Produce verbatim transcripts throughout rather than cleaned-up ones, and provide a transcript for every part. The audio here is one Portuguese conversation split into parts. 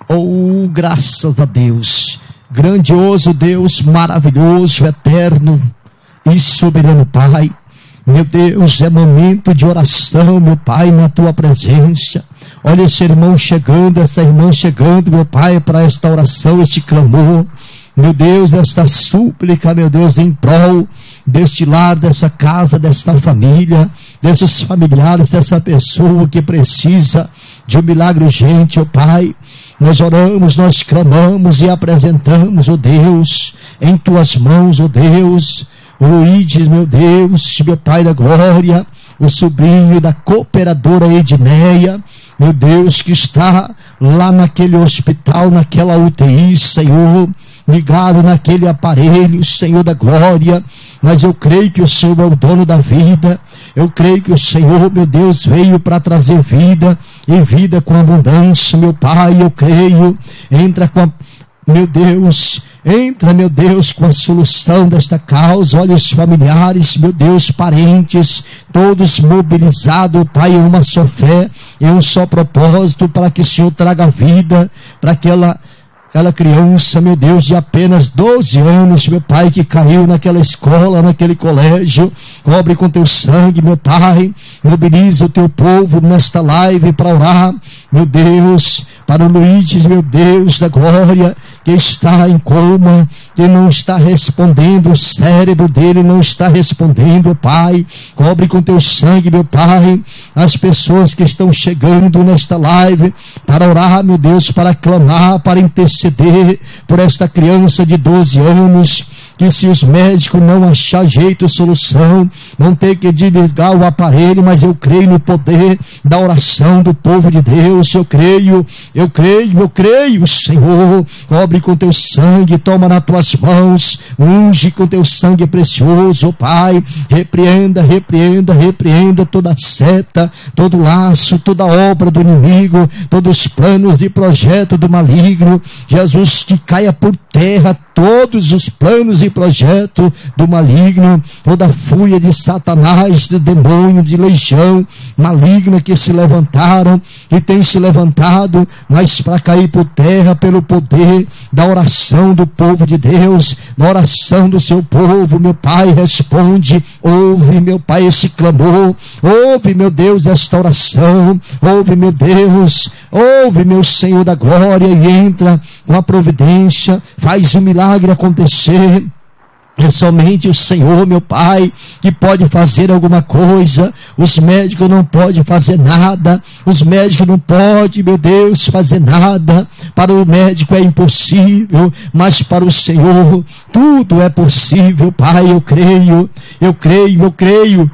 Oh, graças a Deus, grandioso Deus, maravilhoso, eterno e soberano Pai. Meu Deus, é momento de oração, meu Pai, na tua presença. Olha esse irmão chegando, essa irmã chegando, meu Pai, para esta oração, este clamor. Meu Deus, esta súplica, meu Deus, em prol deste lar, dessa casa, desta família, desses familiares, dessa pessoa que precisa de um milagre urgente, ó Pai. Nós oramos, nós clamamos e apresentamos, ó Deus, em tuas mãos, ó Deus, o Luiz, meu Deus, meu Pai da glória, o sobrinho da cooperadora Edneia, meu Deus, que está lá naquele hospital, naquela U T I, Senhor, ligado naquele aparelho, Senhor da glória. Mas eu creio que o Senhor é o dono da vida. Eu creio que o Senhor, meu Deus, veio para trazer vida, e vida com abundância, meu Pai. Eu creio, entra com a, meu Deus, entra, meu Deus, com a solução desta causa. Olha os familiares, meu Deus, parentes, todos mobilizados, Pai, em uma só fé, em um só propósito, para que o Senhor traga vida para aquela Aquela criança, meu Deus, de apenas doze anos, meu Pai, que caiu naquela escola, naquele colégio. Cobre com teu sangue, meu Pai. Mobiliza o teu povo nesta live para orar, meu Deus, para o Luiz, meu Deus da glória, que está em coma, que não está respondendo, o cérebro dele não está respondendo, Pai. Cobre com teu sangue, meu Pai, as pessoas que estão chegando nesta live para orar, meu Deus, para clamar, para interceder por esta criança de doze anos, que se os médicos não achar jeito, solução, não ter que desligar o aparelho, mas eu creio no poder da oração do povo de Deus. Eu creio, eu creio, eu creio, Senhor. Cobre com teu sangue, toma nas tuas mãos, unge com teu sangue precioso, Pai. Repreenda, repreenda, repreenda toda seta, todo laço, toda obra do inimigo, todos os planos e projetos do maligno. Jesus, que caia por terra todos os planos e projetos do maligno, toda a fúria de Satanás, de demônio, de legião maligna que se levantaram e tem se levantado, mas para cair por terra pelo poder da oração do povo de Deus, da oração do seu povo. Meu Pai, responde, ouve, meu Pai, esse clamor, ouve, meu Deus, esta oração, ouve, meu Deus, ouve, meu Senhor da glória, e entra com a providência, faz o milagre acontecer. É somente o Senhor, meu Pai, que pode fazer alguma coisa. Os médicos não podem fazer nada. Os médicos não podem, meu Deus, fazer nada. Para o médico é impossível, mas para o Senhor tudo é possível, Pai. Eu creio, eu creio, eu creio.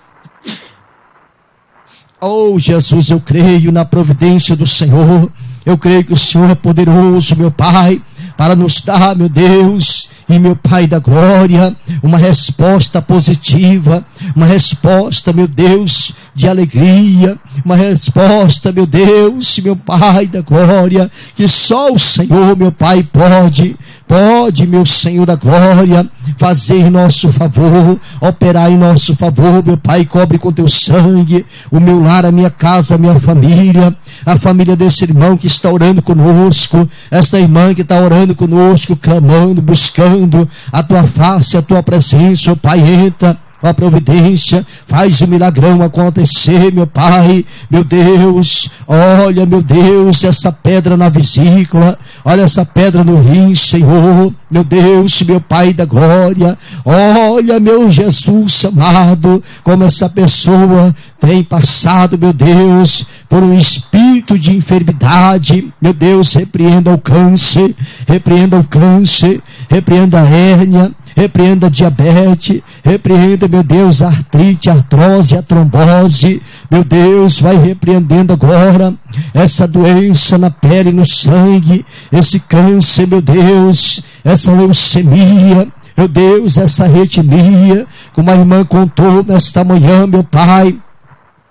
Oh, Jesus, eu creio na providência do Senhor. Eu creio que o Senhor é poderoso, meu Pai, para nos dar, meu Deus, e meu Pai da glória, uma resposta positiva, uma resposta, meu Deus, de alegria, uma resposta, meu Deus, meu Pai da glória, que só o Senhor, meu Pai, pode, pode, meu Senhor da glória, fazer em nosso favor, operar em nosso favor. Meu Pai, cobre com teu sangue o meu lar, a minha casa, a minha família, a família desse irmão que está orando conosco, esta irmã que está orando conosco, clamando, buscando a tua face, a tua presença. Oh, Pai, entra a providência, faz o milagrão acontecer, meu Pai, meu Deus. Olha, meu Deus, essa pedra na vesícula, olha essa pedra no rim, Senhor, meu Deus, meu Pai da glória. Olha, meu Jesus amado, como essa pessoa tem passado, meu Deus, por um espírito de enfermidade. Meu Deus, repreenda o câncer, repreenda o câncer, repreenda a hérnia, repreenda a diabetes, repreenda, meu Deus, a artrite, a artrose, a trombose. Meu Deus, vai repreendendo agora essa doença na pele, no sangue, esse câncer, meu Deus, essa leucemia, meu Deus, essa arritmia, como a irmã contou nesta manhã, meu Pai.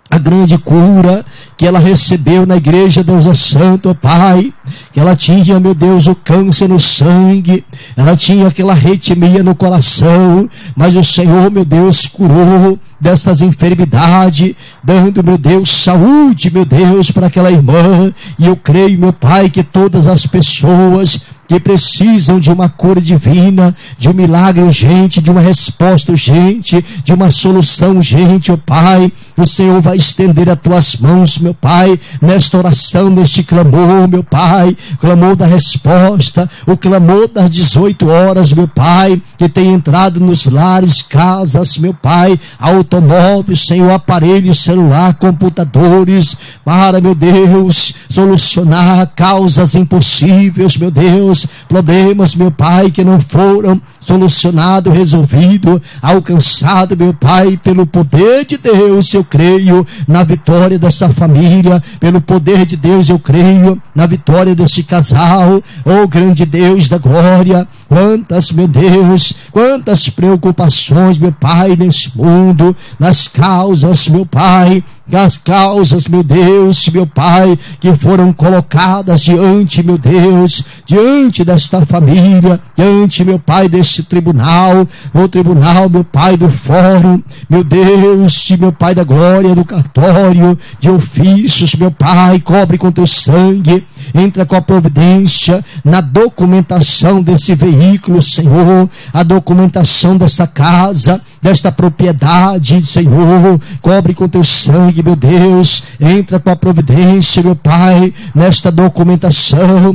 a grande cura que ela recebeu na igreja Deus é Santo, ó Pai, que ela tinha, meu Deus, o câncer no sangue, ela tinha aquela arritmia no coração, mas o Senhor, meu Deus, curou destas enfermidades, dando, meu Deus, saúde, meu Deus, para aquela irmã. E eu creio, meu Pai, que todas as pessoas que precisam de uma cura divina, de um milagre urgente, de uma resposta urgente, de uma solução urgente, ó Pai, o Senhor vai estender as tuas mãos, meu Pai, nesta oração, neste clamor, meu Pai, clamor da resposta, o clamor das dezoito horas, meu Pai, que tem entrado nos lares, casas, meu Pai, automóveis, Senhor, aparelhos, celular, computadores, para, meu Deus, solucionar causas impossíveis, meu Deus, problemas, meu Pai, que não foram solucionado, resolvido, alcançado, meu Pai, pelo poder de Deus. Eu creio na vitória dessa família, pelo poder de Deus eu creio na vitória desse casal. Oh, grande Deus da glória, quantas, meu Deus, quantas preocupações, meu Pai, nesse mundo, nas causas, meu Pai, as causas, meu Deus, meu Pai, que foram colocadas diante, meu Deus, diante desta família, diante, meu Pai, deste tribunal, o tribunal, meu Pai, do fórum, meu Deus, meu Pai da glória, do cartório, de ofícios, meu Pai, cobre com teu sangue, entra com a providência na documentação desse veículo, Senhor, a documentação desta casa, desta propriedade, Senhor, cobre com teu sangue, meu Deus, entra com a providência, meu Pai, nesta documentação.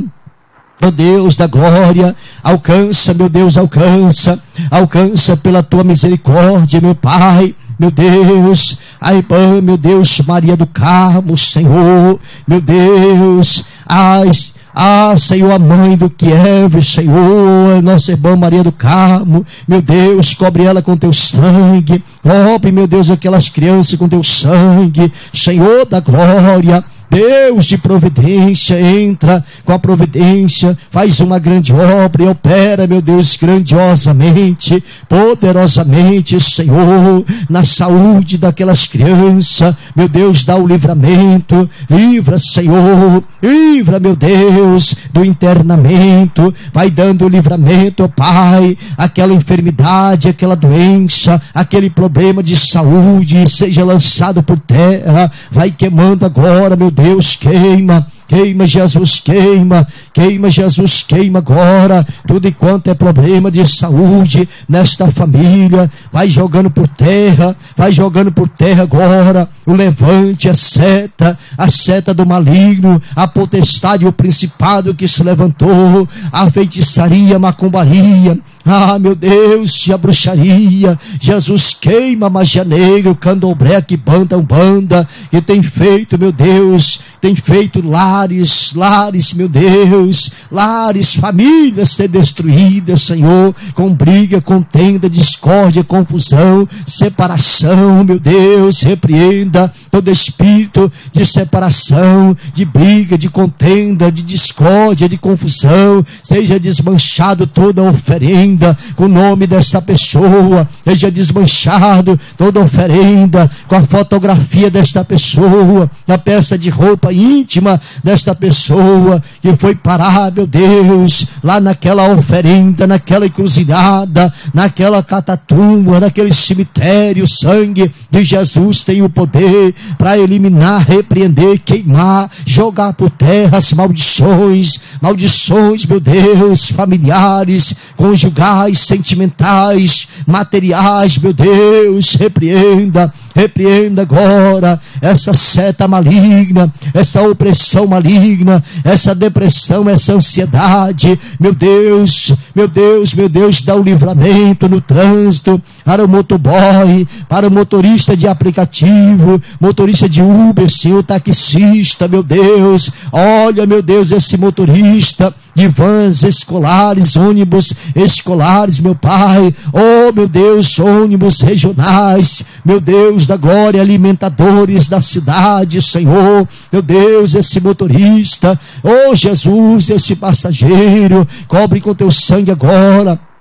Ó Deus da glória, alcança, meu Deus, alcança, alcança pela tua misericórdia, meu Pai, meu Deus, a irmã, meu Deus, Maria do Carmo, Senhor, meu Deus, ai, ah, Senhor, a mãe do Kiev, Senhor, nossa irmã Maria do Carmo, meu Deus, cobre ela com teu sangue, cobre, meu Deus, aquelas crianças com teu sangue, Senhor da glória, Deus de providência, entra com a providência, faz uma grande obra e opera, meu Deus, grandiosamente, poderosamente, Senhor, na saúde daquelas crianças, meu Deus, dá o livramento, livra, Senhor, livra, meu Deus, do internamento, vai dando o livramento, ó Pai, aquela enfermidade, aquela doença, aquele problema de saúde, seja lançado por terra, vai queimando agora, meu Deus, queima, queima, Jesus, queima, queima, Jesus, queima agora, tudo enquanto é problema de saúde nesta família, vai jogando por terra, vai jogando por terra agora, o levante, a seta, a seta do maligno, a potestade, o principado que se levantou, a feitiçaria, a macumbaria, ah, meu Deus, a bruxaria, Jesus, queima a magia negra, o candomblé, que banda, umbanda, que tem feito, meu Deus, tem feito lares, lares, meu Deus, lares, famílias ser destruídas, Senhor, com briga, contenda, discórdia, confusão, separação, meu Deus, repreenda todo espírito de separação, de briga, de contenda, de discórdia, de confusão, seja desmanchado toda a oferenda, com o nome desta pessoa, seja desmanchado toda oferenda, com a fotografia desta pessoa, na peça de roupa íntima desta pessoa, que foi parar, meu Deus, lá naquela oferenda, naquela encruzilhada, naquela catatumba, naquele cemitério. Sangue de Jesus tem o poder para eliminar, repreender, queimar, jogar por terra as maldições, maldições, meu Deus, familiares, conjugais, sentimentais, materiais, meu Deus, repreenda, repreenda agora essa seta maligna, essa opressão maligna, essa depressão, essa ansiedade, meu Deus, meu Deus, meu Deus, dá o livramento no trânsito, para o motoboy, para o motorista de aplicativo, motorista de Uber, Senhor, taxista, meu Deus, olha, meu Deus, esse motorista de vans escolares, ônibus escolares, meu Pai, oh, meu Deus, ônibus regionais, meu Deus da glória, alimentadores da cidade, Senhor, meu Deus, esse motorista, oh, Jesus, esse passageiro, cobre com teu sangue agora,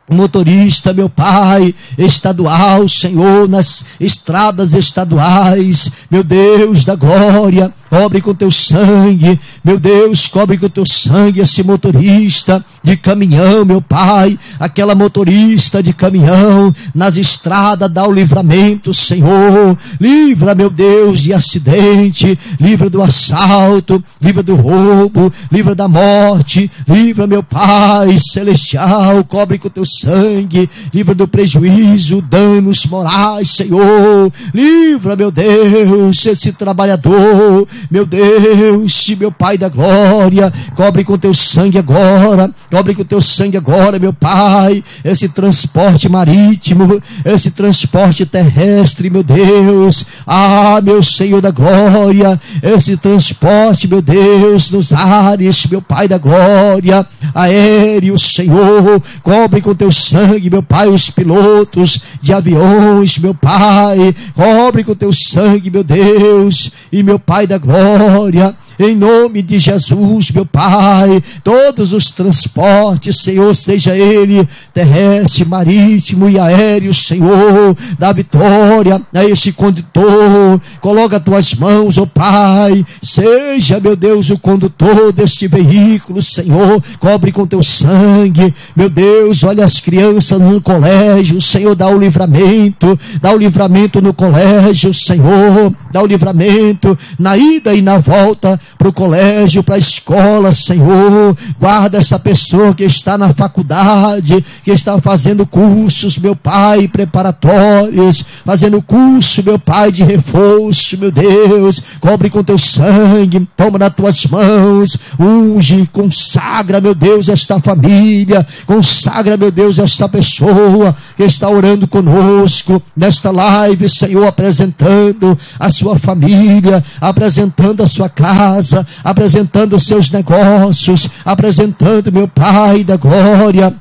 motorista, meu Pai, estadual, Senhor, nas estradas estaduais, meu Deus da glória, cobre com teu sangue, meu Deus, cobre com teu sangue esse motorista de caminhão, meu Pai, aquela motorista de caminhão, nas estradas, dá o livramento, Senhor, livra, meu Deus, de acidente, livra do assalto, livra do roubo, livra da morte, livra, meu Pai celestial, cobre com teu sangue, livra do prejuízo, danos morais, Senhor, livra, meu Deus, esse trabalhador, meu Deus, meu Pai da glória, cobre com teu sangue agora, cobre com teu sangue agora, meu Pai, esse transporte marítimo, esse transporte terrestre, meu Deus, ah, meu Senhor da glória, esse transporte, meu Deus, nos ares, meu Pai da glória, aéreo, Senhor, cobre com teu sangue, meu Pai, os pilotos de aviões, meu Pai, cobre com teu sangue, meu Deus, e meu Pai da glória, em nome de Jesus, meu Pai, todos os transportes, Senhor, seja ele terrestre, marítimo e aéreo, Senhor, dá vitória a esse condutor, coloca as tuas mãos, ó Pai, seja, meu Deus, o condutor deste veículo, Senhor, cobre com teu sangue, meu Deus, olha as crianças no colégio, Senhor, dá o livramento, dá o livramento no colégio, Senhor, dá o livramento na ida e na volta, para o colégio, para a escola, Senhor, guarda essa pessoa que está na faculdade, que está fazendo cursos, meu Pai, preparatórios, fazendo curso, meu Pai, de reforço, meu Deus, cobre com teu sangue, toma nas tuas mãos, unge, consagra, meu Deus, esta família, consagra, meu Deus, esta pessoa que está orando conosco, nesta live, Senhor, apresentando a sua família, apresentando a sua casa, apresentando os seus negócios, apresentando, meu Pai da glória,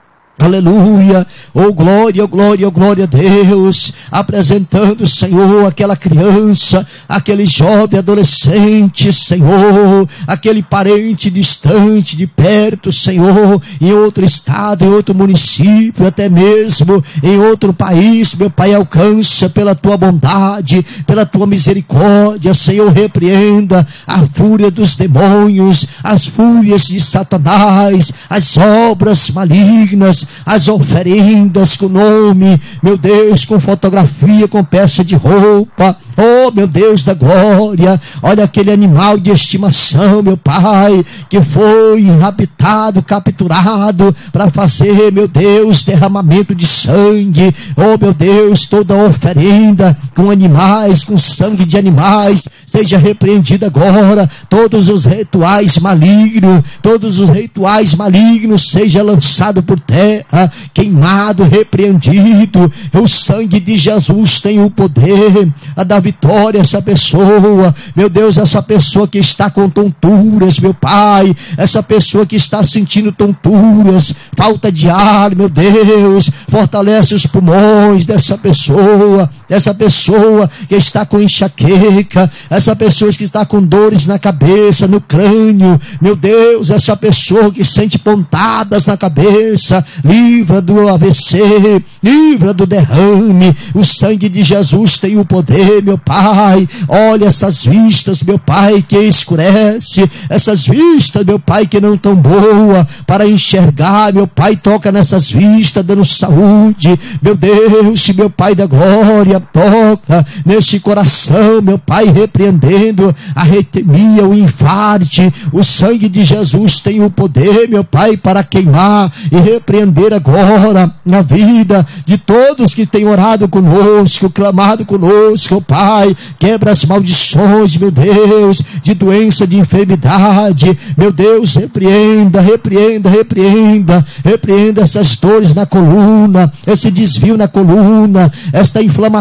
aleluia, oh glória, oh glória, oh glória a Deus, apresentando, Senhor, aquela criança, aquele jovem adolescente, Senhor, aquele parente distante, de perto, Senhor, em outro estado, em outro município, até mesmo em outro país, meu Pai, alcança pela tua bondade, pela tua misericórdia, Senhor, repreenda a fúria dos demônios, as fúrias de Satanás, as obras malignas, as oferendas com nome, meu Deus, com fotografia, com peça de roupa, oh meu Deus da glória, olha aquele animal de estimação, meu Pai, que foi raptado, capturado, para fazer, meu Deus, derramamento de sangue, oh meu Deus, toda oferenda com animais, com sangue de animais, seja repreendida agora, todos os rituais malignos, todos os rituais malignos, seja lançado por terra, queimado, repreendido, o sangue de Jesus tem o poder a dar vitória a essa pessoa, meu Deus, essa pessoa que está com tonturas, meu Pai, essa pessoa que está sentindo tonturas, falta de ar, meu Deus, fortalece os pulmões dessa pessoa, essa pessoa que está com enxaqueca, essa pessoa que está com dores na cabeça, no crânio, meu Deus, essa pessoa que sente pontadas na cabeça, livra do A V C, livra do derrame, o sangue de Jesus tem o poder, meu Pai, olha essas vistas, meu Pai, que escurece, essas vistas, meu Pai, que não estão boas para enxergar, meu Pai, toca nessas vistas, dando saúde, meu Deus, meu Pai da glória, toca nesse coração, meu Pai, repreendendo a arritmia, o infarte, o sangue de Jesus tem o poder, meu Pai, para queimar e repreender agora na vida de todos que têm orado conosco, clamado conosco, Pai, quebra as maldições, meu Deus, de doença, de enfermidade, meu Deus, repreenda, repreenda, repreenda, repreenda essas dores na coluna, esse desvio na coluna, esta inflamação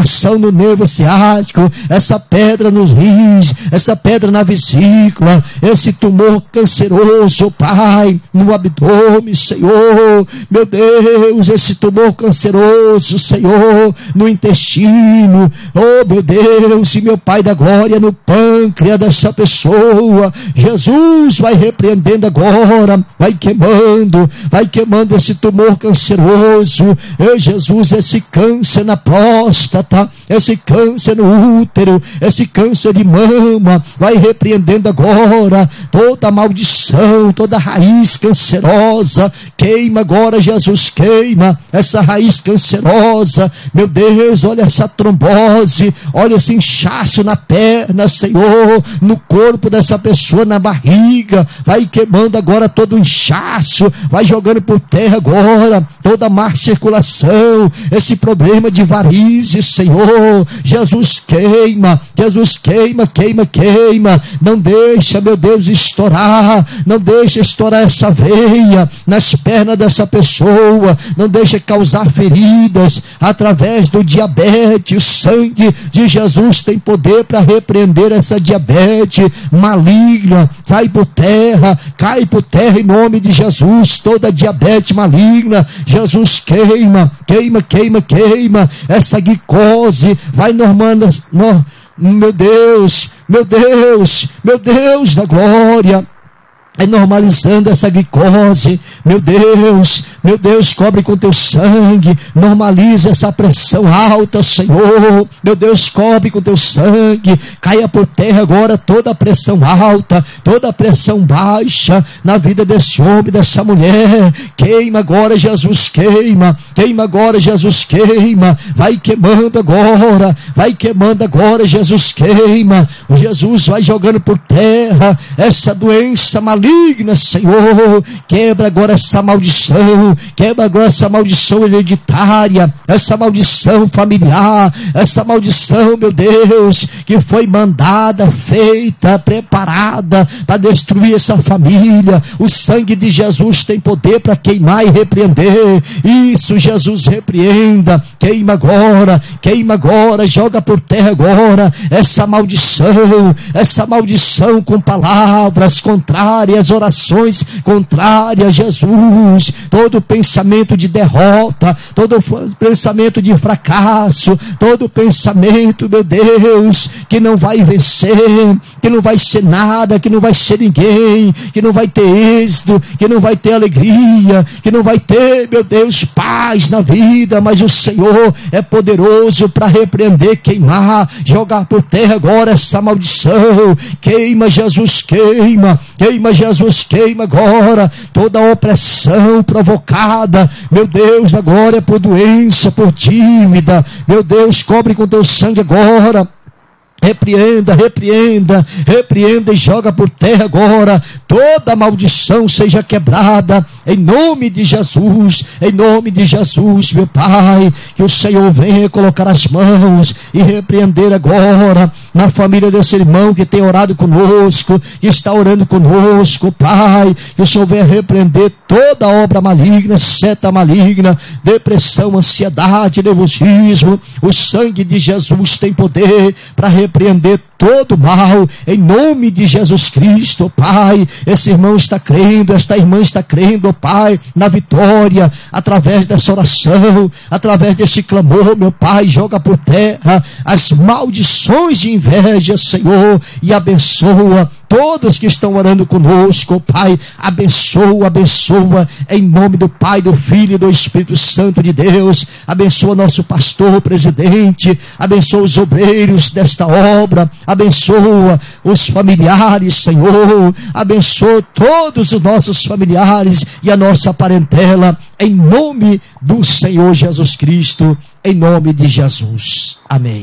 inflamação no nervo ciático, essa pedra nos rins, essa pedra na vesícula, esse tumor canceroso, Pai, no abdômen, Senhor, meu Deus, esse tumor canceroso, Senhor, no intestino, oh meu Deus, e meu Pai da glória, no pâncreas dessa pessoa, Jesus, vai repreendendo agora, vai queimando, vai queimando esse tumor canceroso, oh Jesus, esse câncer na próstata, esse câncer no útero, esse câncer de mama, vai repreendendo agora, toda maldição, toda raiz cancerosa, queima agora, Jesus, queima essa raiz cancerosa, meu Deus, olha essa trombose, olha esse inchaço na perna, Senhor, no corpo dessa pessoa, na barriga, vai queimando agora todo o inchaço, vai jogando por terra agora, toda má circulação, esse problema de varizes, Senhor, Jesus, queima, Jesus, queima, queima, queima, não deixa, meu Deus, estourar, não deixa estourar essa veia nas pernas dessa pessoa, não deixa causar feridas através do diabetes. O sangue de Jesus tem poder para repreender essa diabetes maligna, sai por terra, cai por terra em nome de Jesus, toda diabetes maligna, Jesus, queima, queima, queima, queima, essa glicose, vai normando, no, meu Deus, meu Deus, meu Deus da glória, é normalizando essa glicose, meu Deus, meu Deus, cobre com teu sangue, normaliza essa pressão alta, Senhor, meu Deus, cobre com teu sangue, caia por terra agora toda a pressão alta, toda a pressão baixa na vida desse homem, dessa mulher, queima agora, Jesus, queima, queima agora, Jesus, queima, vai queimando agora, vai queimando agora, Jesus, queima, Jesus vai jogando por terra essa doença maligna, Senhor, quebra agora essa maldição, quebra agora essa maldição hereditária, essa maldição familiar, essa maldição, meu Deus, que foi mandada, feita, preparada para destruir essa família. O sangue de Jesus tem poder para queimar e repreender. Isso, Jesus, repreenda, queima agora, queima agora, joga por terra agora essa maldição, essa maldição com palavras contrárias, orações contrárias, Jesus, todo pensamento de derrota, todo pensamento de fracasso, todo pensamento, meu Deus, que não vai vencer, que não vai ser nada, que não vai ser ninguém, que não vai ter êxito, que não vai ter alegria, que não vai ter, meu Deus, paz na vida, mas o Senhor é poderoso para repreender, queimar, jogar por terra agora essa maldição, queima, Jesus, queima, queima, Jesus, queima agora toda a opressão provocada, meu Deus, agora é por doença, por dívida, meu Deus, cobre com teu sangue agora. Repreenda, repreenda, repreenda e joga por terra agora, toda maldição seja quebrada, em nome de Jesus, em nome de Jesus, meu Pai, que o Senhor venha colocar as mãos e repreender agora, na família desse irmão que tem orado conosco, que está orando conosco, Pai, que o Senhor venha repreender toda obra maligna, seta maligna, depressão, ansiedade, nervosismo. O sangue de Jesus tem poder para repreender todo mal, em nome de Jesus Cristo, Pai. Esse irmão está crendo, esta irmã está crendo, Pai, na vitória, através dessa oração, através desse clamor, meu Pai, joga por terra as maldições de inveja, Senhor, e abençoa todos que estão orando conosco, Pai, abençoa, abençoa, em nome do Pai, do Filho e do Espírito Santo de Deus. Abençoa nosso pastor, presidente, abençoa os obreiros desta obra, abençoa os familiares, Senhor, abençoa todos os nossos familiares e a nossa parentela, em nome do Senhor Jesus Cristo, em nome de Jesus. Amém.